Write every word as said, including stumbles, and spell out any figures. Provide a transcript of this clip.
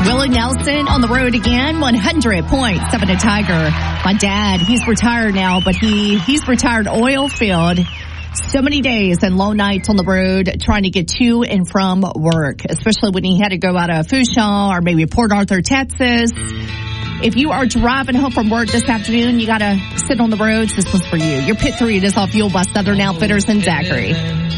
Willie Nelson on the road again, one hundred point seven at Tiger. My dad, he's retired now, but he he's retired oil field. So many days and long nights on the road trying to get to and from work, especially when he had to go out of Fuchsia or maybe Port Arthur, Texas. If you are driving home from work this afternoon, you got to sit on the roads. This one's for you. Your Pit three is all fueled by Southern Outfitters and Zachary.